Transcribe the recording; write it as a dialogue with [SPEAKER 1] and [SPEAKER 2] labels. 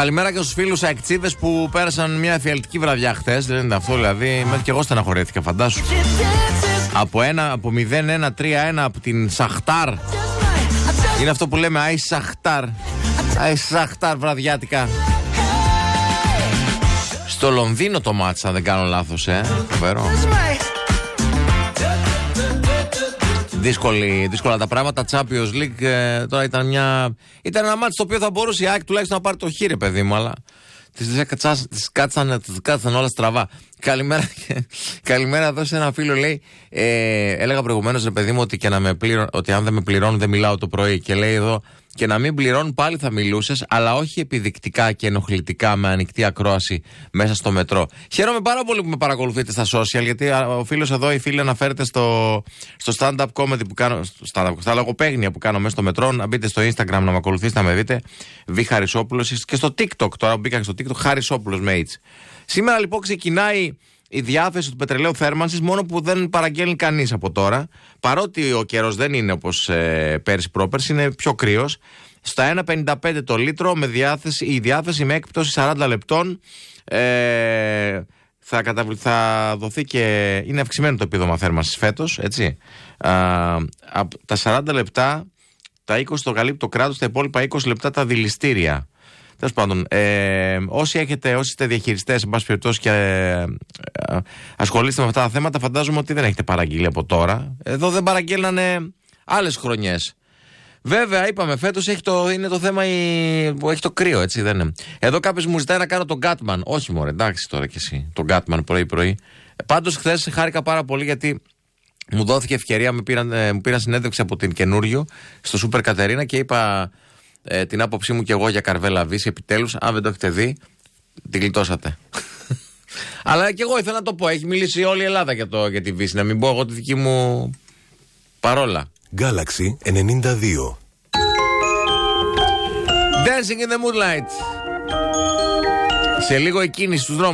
[SPEAKER 1] Καλημέρα και στους φίλους αεκτσίδες που πέρασαν μια εφιαλτική βραδιά χθες. Δεν είναι αυτό, δηλαδή. Μέχρι και εγώ στεναχωρέθηκα, φαντάσου. Από 0-1-3-1 από την Σαχτάρ. Είναι αυτό που λέμε Άι Σαχτάρ. Άι Σαχτάρ βραδιάτικα. Στο Λονδίνο το μάτσα, αν δεν κάνω λάθος, φοβερό. Δύσκολα τα πράγματα. Champions League τώρα ήταν ένα μάτι το οποίο θα μπορούσε η ΑΕΚ τουλάχιστον να πάρει το χείρε, παιδί μου, αλλά τις κάτσαν όλα στραβά. Καλημέρα εδώ σε ένα φίλο, λέει. Έλεγα προηγουμένως, ρε παιδί μου, ότι αν δεν με πληρώνουν δεν μιλάω το πρωί. Και λέει εδώ, και να μην πληρώνουν πάλι θα μιλούσες, αλλά όχι επιδεικτικά και ενοχλητικά με ανοιχτή ακρόαση μέσα στο μετρό. Χαίρομαι πάρα πολύ που με παρακολουθείτε στα social, γιατί ο φίλος εδώ, η φίλη αναφέρεται στο stand-up comedy που κάνω, στα λογοπαίγνια που κάνω μέσα στο μετρό. Να μπείτε στο Instagram να με ακολουθήσετε, να με δείτε. Β. Χαρισόπουλος, και στο TikTok, τώρα που μπήκα στο TikTok, Χαρισόπουλος με H. Σήμερα λοιπόν ξεκινάει η διάθεση του πετρελαίου θέρμανσης, μόνο που δεν παραγγέλνει κανείς από τώρα. Παρότι ο καιρός δεν είναι όπως πέρσι πρόπερσι, είναι πιο κρύος. Στα 1,55 το λίτρο, η διάθεση με έκπτωση 40 λεπτών. Θα δοθεί και είναι αυξημένο το επίδομα θέρμανσης φέτος, έτσι. Από τα 40 λεπτά, τα 20 το καλύπτει το κράτος, τα υπόλοιπα 20 λεπτά τα δηληστήρια. Τέλος πάντων, όσοι είστε διαχειριστές, εν πάση περιπτώσει, και ασχολείστε με αυτά τα θέματα, φαντάζομαι ότι δεν έχετε παραγγείλει από τώρα. Εδώ δεν παραγγέλνανε άλλες χρονιές. Βέβαια, είπαμε, φέτος είναι το θέμα που έχει το κρύο, έτσι δεν είναι. Εδώ κάποιος μου ζητάει να κάνω τον Gatman. Όχι, μωρέ, εντάξει τώρα κι εσύ. Τον Gatman πρωί-πρωί. Πάντως, χθες χάρηκα πάρα πολύ γιατί μου δόθηκε ευκαιρία, μου πήραν συνέντευξη από την Καινούριο στο Σούπερ Κατερίνα και είπα την άποψή μου και εγώ για Καρβέλα Βύση. Επιτέλους, αν δεν το έχετε δει, την γλιτώσατε. Αλλά και εγώ ήθελα να το πω. Έχει μιλήσει όλη η Ελλάδα για τη Βύση. Να μην πω εγώ τη δική μου παρόλα.
[SPEAKER 2] Galaxy 92.
[SPEAKER 1] Dancing in the Moonlight. Σε λίγο η κίνηση στους δρόμους.